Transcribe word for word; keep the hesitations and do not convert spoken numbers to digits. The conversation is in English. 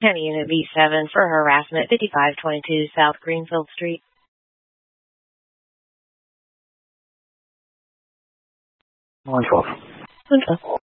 County Unit B seven for harassment, fifty-five twenty-two South Greenfield Street. one twelve. one twelve.